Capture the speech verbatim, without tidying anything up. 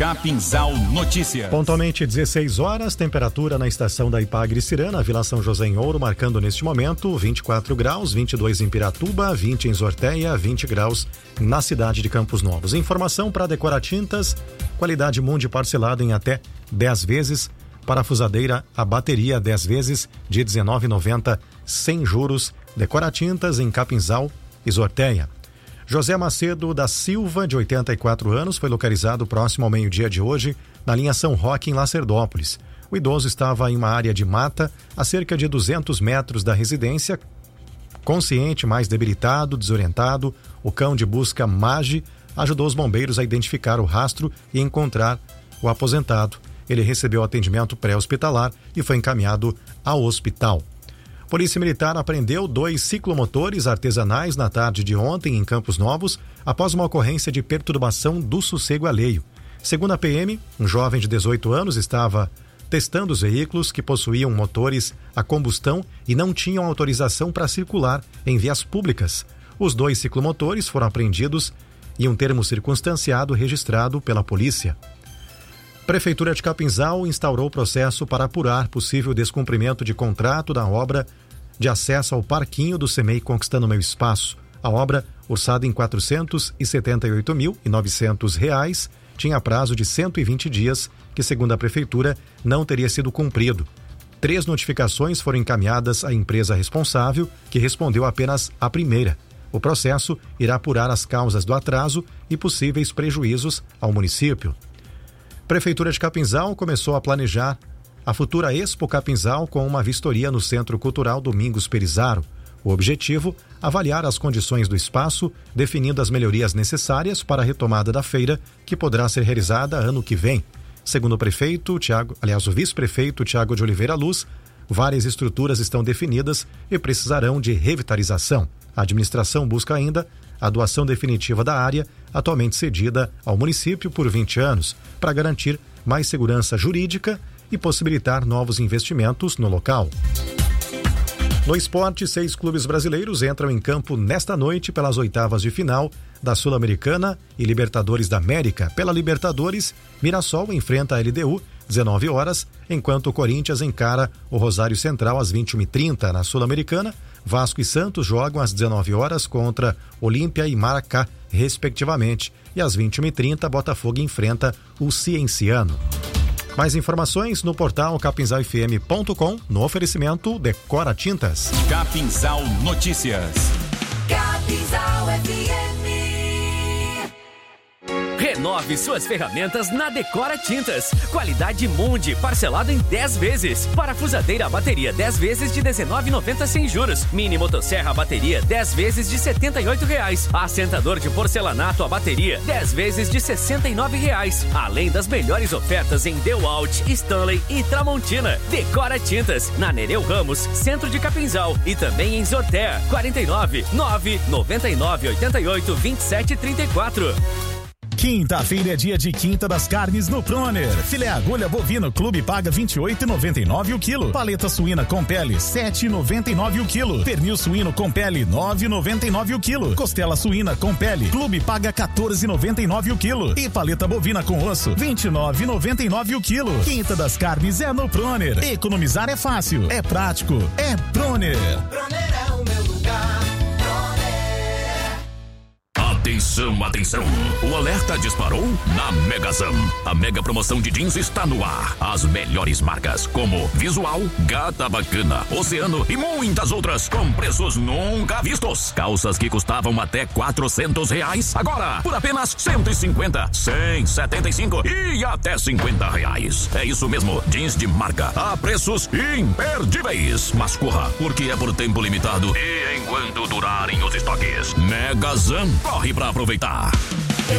Capinzal Notícias. Pontualmente dezesseis horas, temperatura na estação da Ipagre-Cirana, Vila São José em Ouro, marcando neste momento vinte e quatro graus, vinte e dois em Piratuba, vinte em Zorteia, vinte graus na cidade de Campos Novos. Informação para Decoratintas, qualidade Mundi parcelado em até dez vezes, parafusadeira a bateria dez vezes de dezenove reais e noventa centavos sem juros. Decoratintas em Capinzal e Zorteia. José Macedo da Silva, de oitenta e quatro anos, foi localizado próximo ao meio-dia de hoje, na linha São Roque, em Lacerdópolis. O idoso estava em uma área de mata, a cerca de duzentos metros da residência, consciente, mais debilitado, desorientado. O cão de busca Mage ajudou os bombeiros a identificar o rastro e encontrar o aposentado. Ele recebeu atendimento pré-hospitalar e foi encaminhado ao hospital. Polícia Militar apreendeu dois ciclomotores artesanais na tarde de ontem em Campos Novos, após uma ocorrência de perturbação do sossego alheio. Segundo a P M, um jovem de dezoito anos estava testando os veículos que possuíam motores a combustão e não tinham autorização para circular em vias públicas. Os dois ciclomotores foram apreendidos e um termo circunstanciado registrado pela polícia. Prefeitura de Capinzal instaurou processo para apurar possível descumprimento de contrato da obra de acesso ao parquinho do CEMEI Conquistando Meu Espaço. A obra, orçada em quatrocentos e setenta e oito mil e novecentos reais, tinha prazo de cento e vinte dias, que, segundo a Prefeitura, não teria sido cumprido. Três notificações foram encaminhadas à empresa responsável, que respondeu apenas a primeira. O processo irá apurar as causas do atraso e possíveis prejuízos ao município. Prefeitura de Capinzal começou a planejar a futura Expo Capinzal com uma vistoria no Centro Cultural Domingos Perizaro. O objetivo, avaliar as condições do espaço, definindo as melhorias necessárias para a retomada da feira, que poderá ser realizada ano que vem. Segundo o prefeito, Tiago, aliás, o vice-prefeito Tiago de Oliveira Luz, várias estruturas estão definidas e precisarão de revitalização. A administração busca ainda a doação definitiva da área, atualmente cedida ao município por vinte anos, para garantir mais segurança jurídica e possibilitar novos investimentos no local. No esporte, seis clubes brasileiros entram em campo nesta noite pelas oitavas de final da Sul-Americana e Libertadores da América. Pela Libertadores, Mirassol enfrenta a L D U dezenove horas, enquanto o Corinthians encara o Rosário Central às vinte e uma e trinta. Na Sul-Americana, Vasco e Santos jogam às dezenove horas contra Olímpia e Maracá, respectivamente. E às vinte e uma e trinta, Botafogo enfrenta o Cienciano. Mais informações no portal capinzal f m ponto com, no oferecimento Decora Tintas. Capinzal Notícias. Capinzal F M. Renove suas ferramentas na Decora Tintas. Qualidade Mundi, parcelado em dez vezes. Parafusadeira a bateria dez vezes de dezenove reais e noventa centavos sem juros. Mini motosserra a bateria dez vezes de setenta e oito reais. Assentador de porcelanato a bateria dez vezes de sessenta e nove reais. Além das melhores ofertas em DeWalt, Stanley e Tramontina. Decora Tintas, na Nereu Ramos, centro de Capinzal, e também em Zortea. quarenta e nove, nove, noventa e nove, oitenta e oito, vinte e sete, trinta e quatro. Quinta-feira é dia de Quinta das Carnes no Proner. Filé agulha bovino clube paga vinte e oito reais e noventa e nove centavos o quilo. Paleta suína com pele sete reais e noventa e nove centavos o quilo. Pernil suíno com pele nove reais e noventa e nove centavos o quilo. Costela suína com pele clube paga quatorze reais e noventa e nove centavos o quilo. E paleta bovina com osso vinte e nove reais e noventa e nove centavos o quilo. Quinta das Carnes é no Proner. Economizar é fácil, é prático, é Proner. Proner é o meu lugar. Atenção, atenção! O alerta disparou na Megazam. A mega promoção de jeans está no ar. As melhores marcas como Visual, Gata Bacana, Oceano e muitas outras com preços nunca vistos. Calças que custavam até quatrocentos reais, agora por apenas cento e cinquenta, cem, setenta e cinco e até cinquenta reais. É isso mesmo, jeans de marca a preços imperdíveis. Mas corra, porque é por tempo limitado e enquanto durarem os estoques. Megazam, corre pra aproveitar.